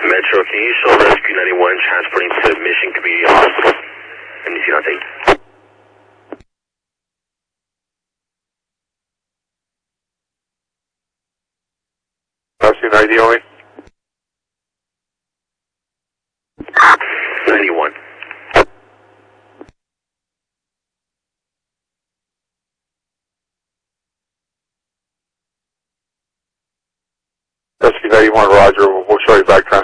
Metro, can you show Rescue 91 transporting to Mission Community Hospital? NBC North 8. Rescue 90 only. 91. Rescue 91, Roger. We'll show you back transport.